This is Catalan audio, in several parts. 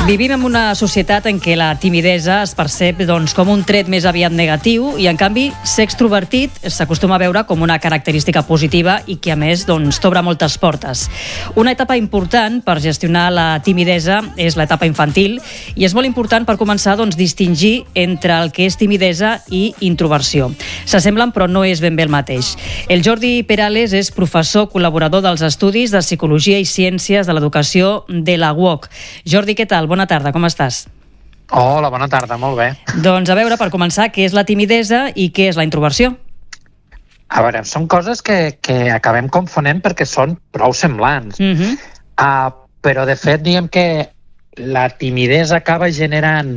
Vivim en una societat en què la timidesa es percep com un tret més aviat negatiu i, en canvi, ser extrovertit s'acostuma a veure com una característica positiva i que, a més, t'obre moltes portes. Una etapa important per gestionar la timidesa és l'etapa infantil i és molt important per començar a distingir entre el que és timidesa i introversió. S'assemblen, però no és ben bé el mateix. El Jordi Perales és professor col·laborador dels Estudis de Psicologia i Ciències de l'Educació de la UOC. Jordi, què tal? Bona tarda, com estàs? Hola, bona tarda, molt bé. Doncs a veure, per començar, què és la timidesa i què és la introversió? A veure, són coses que acabem confonent perquè són prou semblants. Però, de fet, diguem que la timidesa acaba generant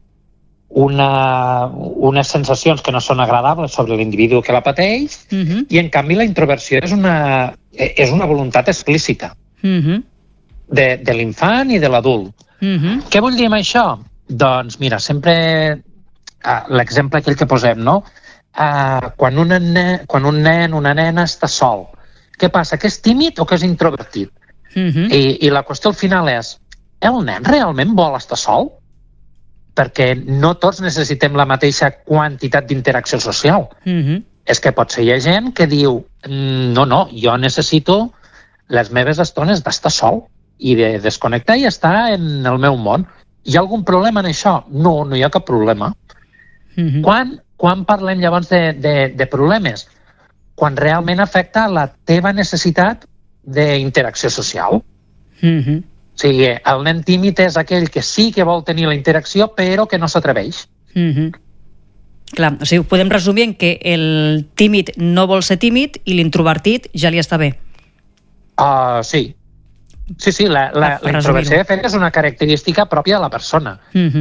unes sensacions que no són agradables sobre l'individu que la pateix i, en canvi, la introversió és una voluntat explícita de l'infant i de l'adult. Què vull dir amb això? Doncs mira, sempre l'exemple aquell que posem, no? Quan un nen, una nena està sol, què passa? Que és tímid o que és introvertit? I la qüestió al final és, el nen realment vol estar sol? Perquè no tots necessitem la mateixa quantitat d'interacció social. És que potser hi ha gent que diu, no, jo necessito les meves estones d'estar sol i de desconnectar i estar en el meu món. Hi ha algun problema en això? No hi ha cap problema. Quan parlem llavors de problemes? Quan realment afecta la teva necessitat d'interacció social. O sigui, el nen tímid és aquell que sí que vol tenir la interacció, però que no s'atreveix. Clar, o sigui, podem resumir en que el tímid no vol ser tímid i l'introvertit ja li està bé. Sí. Sí, la introversió, de fet, és una característica pròpia de la persona.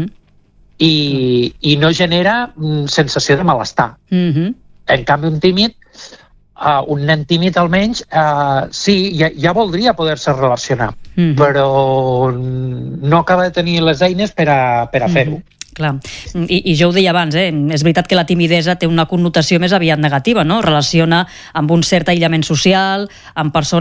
I no genera sensació de malestar. En canvi, un nen tímid almenys, sí, ja voldria poder-se relacionar, però no acaba de tenir les eines per a fer-ho. Clar, i jo ho deia abans, és veritat que la timidesa té una connotació més aviat negativa, no? Relaciona amb un cert aïllament social, amb persones